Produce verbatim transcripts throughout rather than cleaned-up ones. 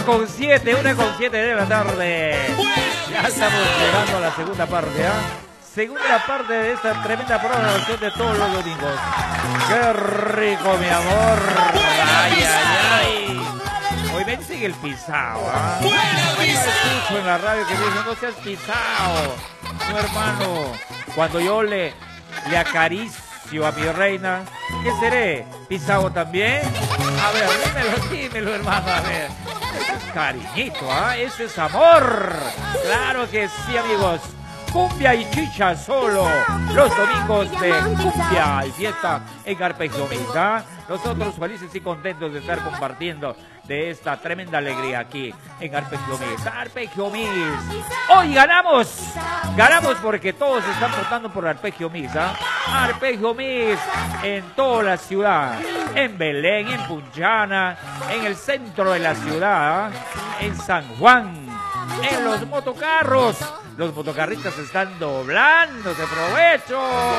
Con siete, una con siete de la tarde. Ya estamos llegando a la segunda parte, ¿ah? ¿eh? Segunda parte de esta tremenda programación de todos los domingos. ¡Qué rico, mi amor! ¡Ay, ay, ay! Hoy me sigue el pisado, ¿ah? ¿eh? Hoy me escucho en la radio que dicen, no seas pisado. No, hermano, cuando yo le, le acaricio a mi reina, ¿qué seré? ¿Pisado también? A ver, dímelo, dímelo, hermano, a ver. Eso es cariñito, ¿ah? ¿eh? Eso es amor. Claro que sí, amigos. Cumbia y chicha solo los domingos de cumbia y fiesta en Arpegio Mix, ¿ah? Nosotros felices y contentos de estar compartiendo de esta tremenda alegría aquí en Arpegio Mix. Arpegio Mix. Hoy ganamos. Ganamos porque todos están votando por Arpegio Mix, ¿ah? Arpegio Mix en toda la ciudad. En Belén, en Punchana, en el centro de la ciudad, ¿ah? En San Juan, en los motocarros. Los motocarristas están doblándose, provecho.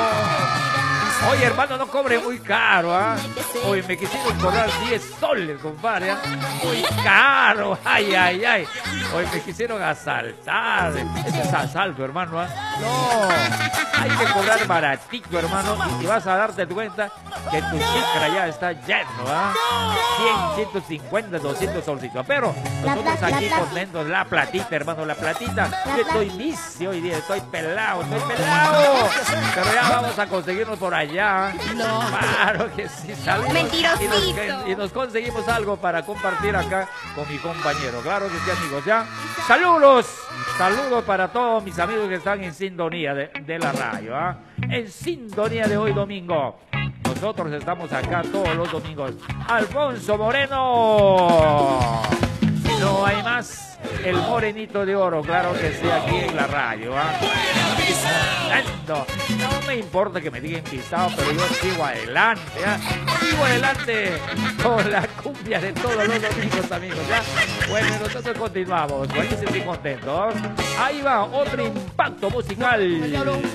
Oye, hermano, no cobre muy caro, ¿ah? ¿eh? Oye, me quisieron cobrar diez soles, compadre, ¿eh? Muy caro, ay, ay, ay. Oye, me quisieron asaltar. Ese es asalto, hermano, ¿ah? ¿eh? No, hay que cobrar baratito, hermano. Y vas a darte cuenta que tu cifra ya está lleno, ¿ah? ¿eh? cien, ciento cincuenta, doscientos solcitos. Pero nosotros aquí contentos, la platita, hermano, la platita. Yo estoy vicio hoy día, estoy pelado, estoy pelado. Pero ya vamos a conseguirnos por allá. Ya, no. Claro que sí, salimos mentirosito. Y nos, y nos conseguimos algo para compartir acá con mi compañero. Claro que sí, amigos, ya. Saludos, saludos para todos mis amigos que están en sintonía de, de la radio, ¿ah? ¿eh? En sintonía de hoy domingo. Nosotros estamos acá todos los domingos. Alfonso Moreno. No hay más. El morenito de oro, claro que sí, aquí en la radio, ¿ah? ¿eh? No me importa que me digan pisado, pero yo sigo adelante, ¿ah? ¿eh? Sigo adelante con la cumbia de todos los domingos, amigos, ¿ya? Bueno, nosotros continuamos, felices y contentos. Ahí va, otro impacto musical.